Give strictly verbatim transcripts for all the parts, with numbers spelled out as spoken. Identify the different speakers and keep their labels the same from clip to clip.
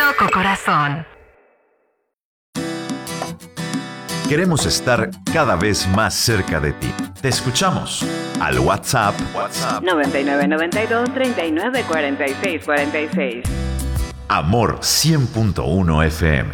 Speaker 1: loco corazón.
Speaker 2: Queremos estar cada vez más cerca de ti. Te escuchamos al WhatsApp. WhatsApp.
Speaker 3: noventa y nueve noventa y dos treinta y nueve cuarenta y seis cuarenta y seis.
Speaker 2: Amor cien punto uno F M.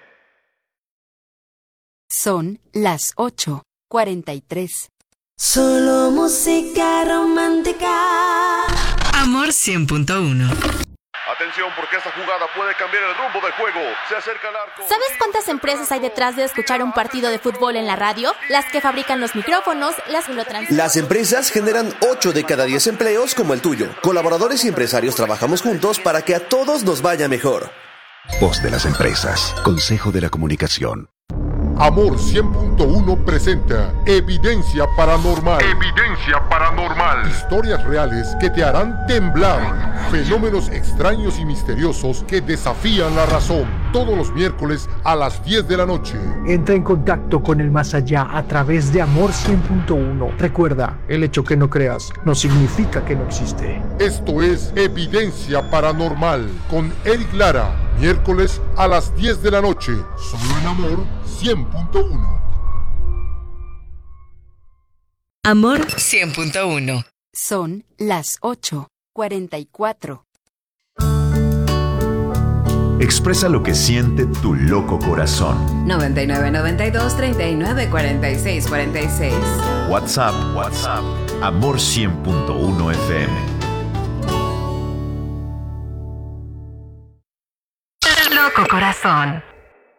Speaker 4: Son las ocho cuarenta y tres.
Speaker 5: Solo música romántica.
Speaker 1: Amor cien punto uno.
Speaker 6: Atención, porque esta jugada puede cambiar el rumbo del juego. Se acerca el arco.
Speaker 7: ¿Sabes cuántas empresas hay detrás de escuchar un partido de fútbol en la radio? Las que fabrican los micrófonos, las que lo transmiten.
Speaker 8: Las empresas generan ocho de cada diez empleos como el tuyo. Colaboradores y empresarios trabajamos juntos para que a todos nos vaya mejor.
Speaker 9: Voz de las empresas. Consejo de la Comunicación.
Speaker 10: Amor cien punto uno presenta Evidencia Paranormal.
Speaker 6: Evidencia Paranormal.
Speaker 10: Historias reales que te harán temblar. Fenómenos extraños y misteriosos que desafían la razón. Todos los miércoles a las diez de la noche.
Speaker 11: Entra en contacto con el más allá a través de Amor cien punto uno. Recuerda, el hecho que no creas no significa que no existe.
Speaker 10: Esto es Evidencia Paranormal con Eric Lara. Miércoles a las diez de la noche. Solo en Amor cien punto uno.
Speaker 1: Amor cien punto uno.
Speaker 4: Son las ocho cuarenta y cuatro.
Speaker 2: Expresa lo que siente tu loco corazón.
Speaker 3: noventa y nueve noventa y dos treinta y nueve cuarenta y seis cuarenta y seis.
Speaker 2: WhatsApp. WhatsApp. Amor cien punto uno F M.
Speaker 1: Loco corazón.